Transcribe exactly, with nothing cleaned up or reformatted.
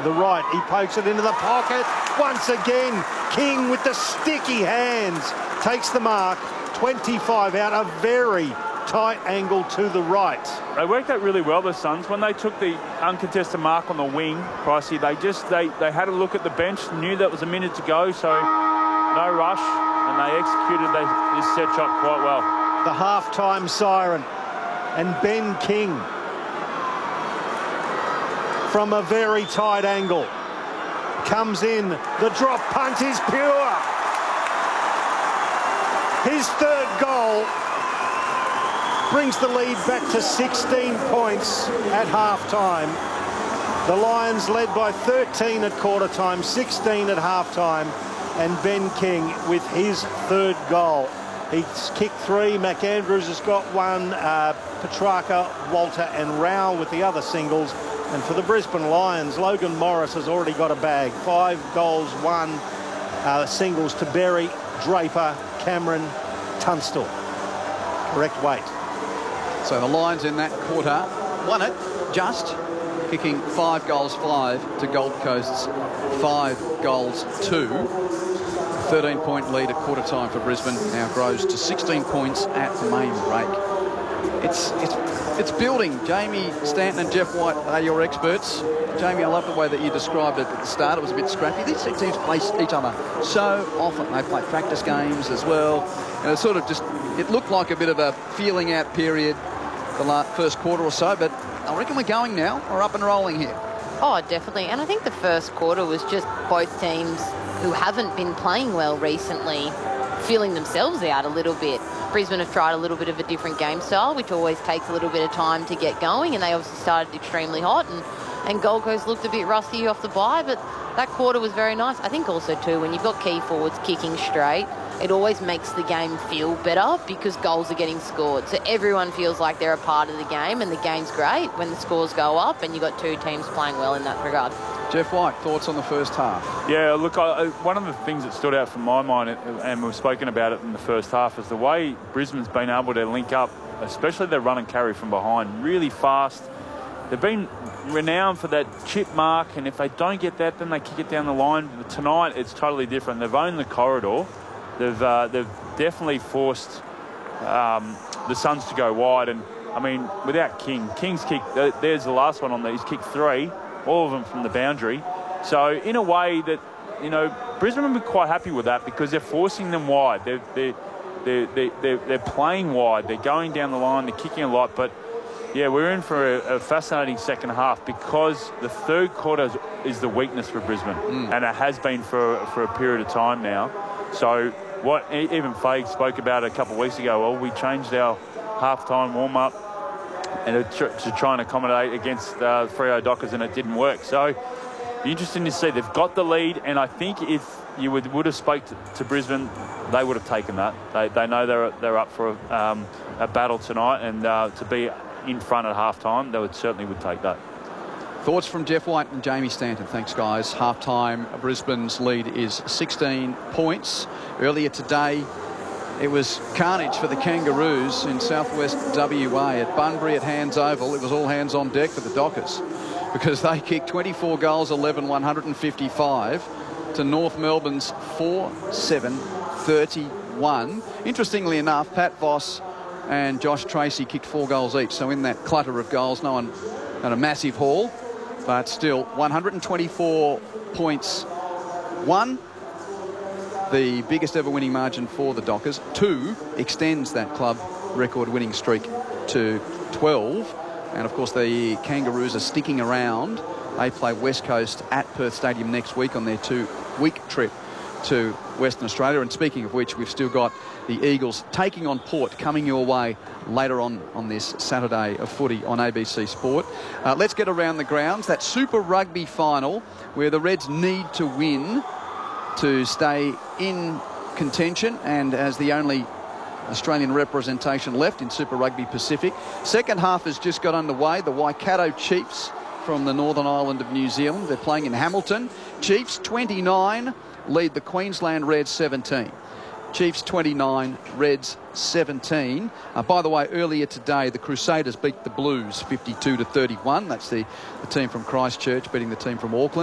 the right. He pokes it into the pocket. Once again, King with the sticky hands takes the mark. twenty-five out, a very tight angle to the right. They worked out really well, the Suns. When they took the uncontested mark on the wing, Pricey, they just they, they had a look at the bench, knew that was a minute to go, so no rush, and they executed they, this set shot quite well. The half-time siren, and Ben King from a very tight angle comes in. The drop punt is pure. His third goal brings the lead back to sixteen points at half-time. The Lions led by thirteen at quarter time, sixteen at half-time, and Ben King with his third goal. He's kicked three. McAndrews has got one. Uh, Petrarca, Walter and Rao with the other singles. And for the Brisbane Lions, Logan Morris has already got a bag. Five goals, one uh, singles to Berry, Draper, Cameron, Tunstall. Correct weight. So the Lions in that quarter won it, just kicking five goals, five to Gold Coast's five goals, two. thirteen point lead at quarter time for Brisbane now grows to sixteen points at the main break. It's, it's, it's building. Jamie Stanton and Jeff White are your experts. Jamie, I love the way that you described it at the start. It was a bit scrappy. These two teams play each other so often. They play practice games as well. And it sort of just, it looked like a bit of a feeling out period the last, first quarter or so, but I reckon we're going now. We're up and rolling here. Oh, definitely. And I think the first quarter was just both teams who haven't been playing well recently feeling themselves out a little bit. Brisbane have tried a little bit of a different game style, which always takes a little bit of time to get going, and they obviously started extremely hot, and, and Gold Coast looked a bit rusty off the bye, but that quarter was very nice. I think also, too, when you've got key forwards kicking straight, it always makes the game feel better because goals are getting scored. So everyone feels like they're a part of the game, and the game's great when the scores go up and you've got two teams playing well in that regard. Jeff White, thoughts on the first half? Yeah, look, I, one of the things that stood out from my mind, and we've spoken about it in the first half, is the way Brisbane's been able to link up, especially their run and carry from behind, really fast. They've been renowned for that chip mark, and if they don't get that, then they kick it down the line. But tonight, it's totally different. They've owned the corridor. They've uh, they've definitely forced um, the Suns to go wide, and I mean, without King, King's kick, there's the last one on there. He's kicked three, all of them from the boundary. So in a way that, you know, Brisbane will be quite happy with that because they're forcing them wide. They're they're they're they're, they're playing wide. They're going down the line. They're kicking a lot, but yeah, we're in for a, a fascinating second half because the third quarter is, is the weakness for Brisbane, mm. and it has been for for a period of time now. So what even Fague spoke about a couple of weeks ago, well, we changed our half-time warm-up and to, to try and accommodate against uh, Freo Dockers, and it didn't work. So interesting to see. They've got the lead, and I think if you would, would have spoke to, to Brisbane, they would have taken that. They, they know they're, they're up for a, um, a battle tonight, and uh, to be in front at half-time, they would certainly would take that. Thoughts from Jeff White and Jamie Stanton. Thanks, guys. Half-time, Brisbane's lead is sixteen points. Earlier today, it was carnage for the Kangaroos in southwest W A at Bunbury at Hands Oval. It was all hands on deck for the Dockers because they kicked twenty-four goals, eleven, one hundred fifty-five to North Melbourne's four seven, thirty-one. Interestingly enough, Pat Voss and Josh Tracy kicked four goals each. So in that clutter of goals, no one had a massive haul. But still, one hundred twenty-four points. One, the biggest ever winning margin for the Dockers. Two, extends that club record winning streak to twelve. And of course, the Kangaroos are sticking around. They play West Coast at Perth Stadium next week on their two-week trip to Western Australia. And speaking of which, we've still got the Eagles taking on Port coming your way later on on this Saturday of footy on A B C Sport. Uh, let's get around the grounds. That Super Rugby final where the Reds need to win to stay in contention and as the only Australian representation left in Super Rugby Pacific. Second half has just got underway. The Waikato Chiefs from the Northern Island of New Zealand. They're playing in Hamilton. Chiefs twenty-nine lead the Queensland Reds seventeen. Chiefs twenty-nine, Reds seventeen. Uh, by the way, earlier today, the Crusaders beat the Blues fifty-two to thirty-one. That's the, the team from Christchurch beating the team from Auckland.